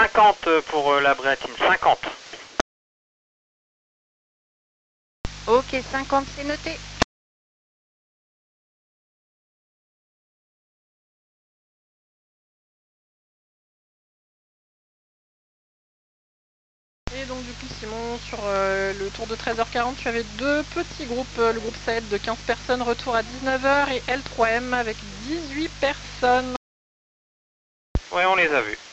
50 pour la Bréatine, 50. Ok, 50, c'est noté. Et donc du coup Simon, sur le tour de 13h40, tu avais deux petits groupes, le groupe 7 de 15 personnes, retour à 19h, et L3M avec 18 personnes. Ouais, on les a vus.